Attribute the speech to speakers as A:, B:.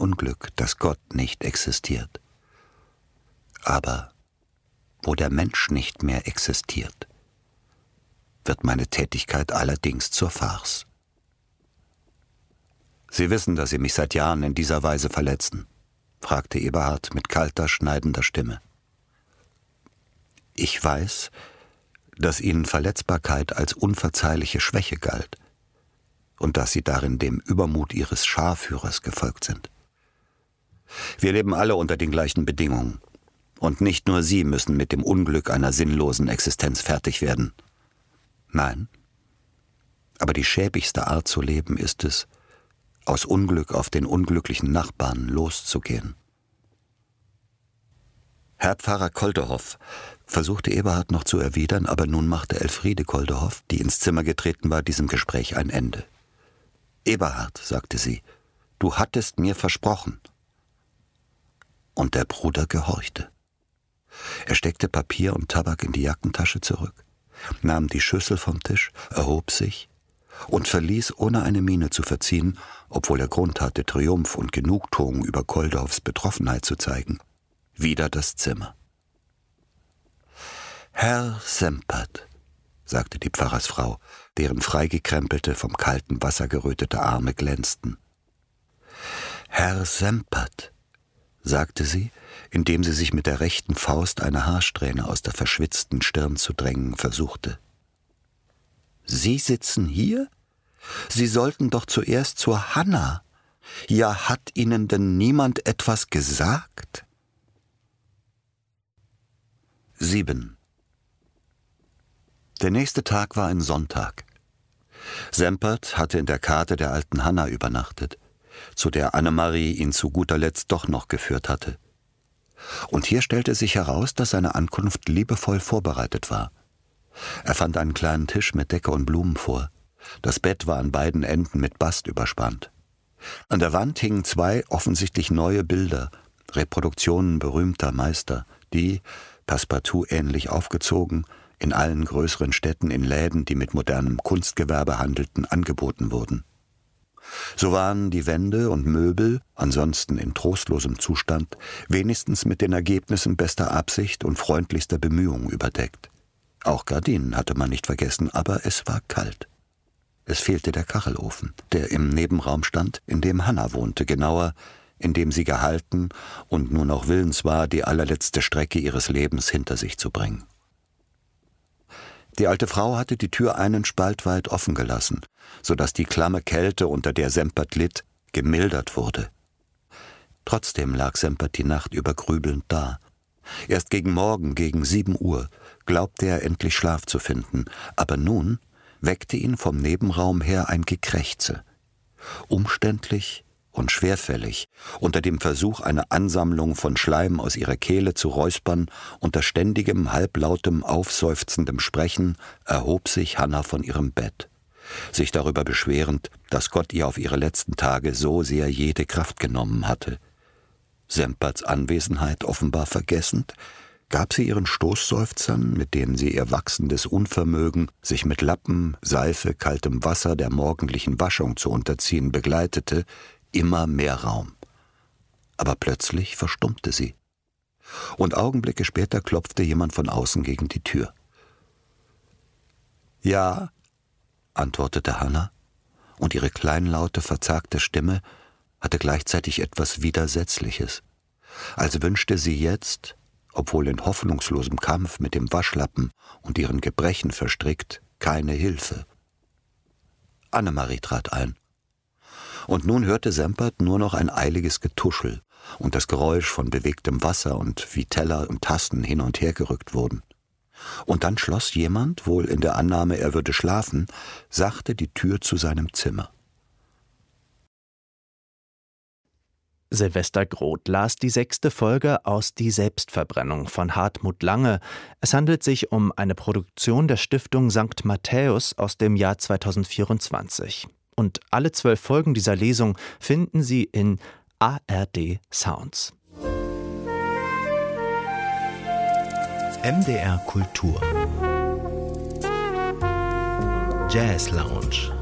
A: Unglück, dass Gott nicht existiert. Aber wo der Mensch nicht mehr existiert, wird meine Tätigkeit allerdings zur Farce. »Sie wissen, dass Sie mich seit Jahren in dieser Weise verletzen?« fragte Eberhard mit kalter, schneidender Stimme. »Ich weiß, dass Ihnen Verletzbarkeit als unverzeihliche Schwäche galt und dass Sie darin dem Übermut Ihres Scharführers gefolgt sind. Wir leben alle unter den gleichen Bedingungen, und nicht nur Sie müssen mit dem Unglück einer sinnlosen Existenz fertig werden. Nein, aber die schäbigste Art zu leben ist es, aus Unglück auf den unglücklichen Nachbarn loszugehen.« Herr Pfarrer Koldehoff, versuchte Eberhard noch zu erwidern, aber nun machte Elfriede Koldehoff, die ins Zimmer getreten war, diesem Gespräch ein Ende. »Eberhard«, sagte sie, »du hattest mir versprochen.« Und der Bruder gehorchte. Er steckte Papier und Tabak in die Jackentasche zurück, nahm die Schüssel vom Tisch, erhob sich und verließ, ohne eine Miene zu verziehen, obwohl er Grund hatte, Triumph und Genugtuung über Koldehoffs Betroffenheit zu zeigen, wieder das Zimmer. »Herr Sempert«, sagte die Pfarrersfrau, deren freigekrempelte, vom kalten Wasser gerötete Arme glänzten. »Herr Sempert«, sagte sie, indem sie sich mit der rechten Faust eine Haarsträhne aus der verschwitzten Stirn zu drängen versuchte. »Sie sitzen hier? Sie sollten doch zuerst zur Hanna. Ja, hat Ihnen denn niemand etwas gesagt?« 7. Der nächste Tag war ein Sonntag. Sempert hatte in der Kate der alten Hanna übernachtet, zu der Annemarie ihn zu guter Letzt doch noch geführt hatte. Und hier stellte sich heraus, dass seine Ankunft liebevoll vorbereitet war. Er fand einen kleinen Tisch mit Decke und Blumen vor. Das Bett war an beiden Enden mit Bast überspannt. An der Wand hingen 2 offensichtlich neue Bilder, Reproduktionen berühmter Meister, die, Passepartout ähnlich aufgezogen, in allen größeren Städten in Läden, die mit modernem Kunstgewerbe handelten, angeboten wurden. So waren die Wände und Möbel, ansonsten in trostlosem Zustand, wenigstens mit den Ergebnissen bester Absicht und freundlichster Bemühung überdeckt. Auch Gardinen hatte man nicht vergessen, aber es war kalt. Es fehlte der Kachelofen, der im Nebenraum stand, in dem Hanna wohnte, genauer, in dem sie gehalten und nur noch willens war, die allerletzte Strecke ihres Lebens hinter sich zu bringen. Die alte Frau hatte die Tür einen Spalt weit offen gelassen, so dass die klamme Kälte, unter der Sempert litt, gemildert wurde. Trotzdem lag Sempert die Nacht über grübelnd da. Erst gegen Morgen, gegen 7 Uhr, glaubte er endlich Schlaf zu finden, aber nun weckte ihn vom Nebenraum her ein Gekrächze. Umständlich und schwerfällig, unter dem Versuch, eine Ansammlung von Schleim aus ihrer Kehle zu räuspern, unter ständigem, halblautem, aufseufzendem Sprechen, erhob sich Hanna von ihrem Bett, sich darüber beschwerend, dass Gott ihr auf ihre letzten Tage so sehr jede Kraft genommen hatte. Semperts Anwesenheit offenbar vergessend, gab sie ihren Stoßseufzern, mit denen sie ihr wachsendes Unvermögen, sich mit Lappen, Seife, kaltem Wasser der morgendlichen Waschung zu unterziehen, begleitete, immer mehr Raum. Aber plötzlich verstummte sie. Und Augenblicke später klopfte jemand von außen gegen die Tür. »Ja«, antwortete Hanna, und ihre kleinlaute, verzagte Stimme hatte gleichzeitig etwas Widersetzliches, als wünschte sie jetzt, obwohl in hoffnungslosem Kampf mit dem Waschlappen und ihren Gebrechen verstrickt, keine Hilfe. Annemarie trat ein. Und nun hörte Sempert nur noch ein eiliges Getuschel und das Geräusch von bewegtem Wasser und wie Teller und Tassen hin und her gerückt wurden. Und dann schloss jemand, wohl in der Annahme, er würde schlafen, sachte die Tür zu seinem Zimmer.
B: Silvester Groth las die 6. Folge aus Die Selbstverbrennung von Hartmut Lange. Es handelt sich um eine Produktion der Stiftung St. Matthäus aus dem Jahr 2024. Und alle 12 Folgen dieser Lesung finden Sie in ARD Sounds.
C: MDR Kultur Jazz Lounge.